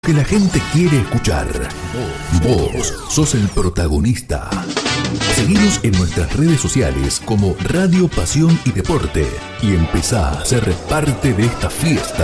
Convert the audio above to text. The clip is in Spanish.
Que la gente quiere escuchar. Vos sos el protagonista. Seguinos en nuestras redes sociales como Radio Pasión y Deporte y empezá a ser parte de esta fiesta